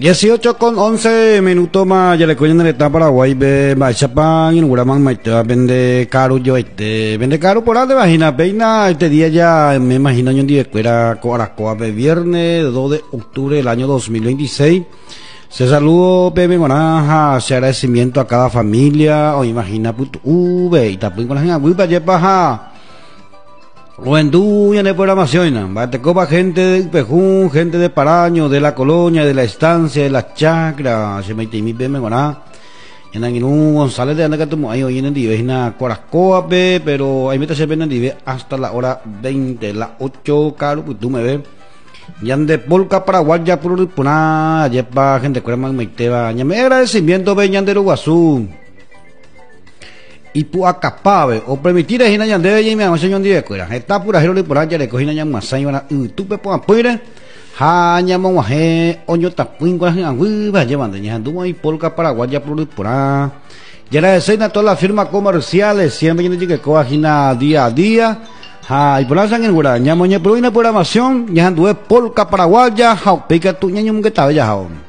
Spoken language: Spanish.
18:11 más ya le coño en el estado Paraguay be Chapán inauguraman maite vende caro yo vende caro por de vagina peina este día ya me imagino yo en día escuela Coaracoa viernes 2 de octubre del año 2026 se saludo Pepe Gonaja se agradecimiento a cada familia o imagina puto y tapin con la gente muy para paja Buendú en la programación, bate copa gente de Pejún, gente de Paraño, de la colonia, de la estancia, de la chacra, se me mi me goná. En Anguinú González de Anacatumo, ahí hoy en el día, en Coarascoa, pero ahí me se ven en el hasta la hora 20, las 8, caro, pues tú me ves. Yan de Polca Paraguay, ya por Puna, yepa, gente de Cuerman, Meiteba, ya me agradecimiento, ven, yan de Uruguazú. Y puacapabe o permitir a Gina Yandebe y me anuncian día cuera está pura hero por allá le cogina ya más año na tu pe pon puire ha llama waje oño tapuin con la va llevando ya du y polka paraguaya por ya la escena todas las firmas comerciales siempre que cogina día a día ha y por la sangre gura ya moña pero una programación ya anduve polka paraguaya ha pica tu ñaño que estaba ya